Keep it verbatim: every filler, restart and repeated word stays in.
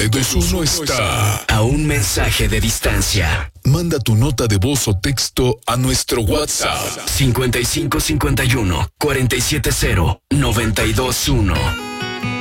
nueve dos uno está a un mensaje de distancia. Manda tu nota de voz o texto a nuestro WhatsApp cincuenta y cinco cincuenta y uno cuarenta y siete cero noventa y dos uno.